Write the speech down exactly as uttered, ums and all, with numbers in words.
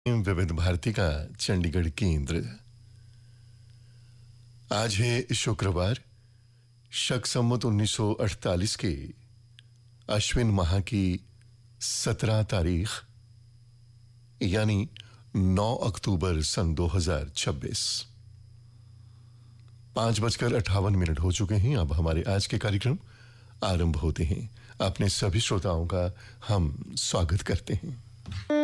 विविध भारती का चंडीगढ़ केंद्र। आज है शुक्रवार, शक संवत उन्नीस सौ अड़तालीस के अश्विन माह की सत्रह तारीख यानी नौ अक्टूबर सन दो हजार छब्बीस। पांच बजकर अट्ठावन मिनट हो चुके हैं। अब हमारे आज के कार्यक्रम आरंभ होते हैं। अपने सभी श्रोताओं का हम स्वागत करते हैं।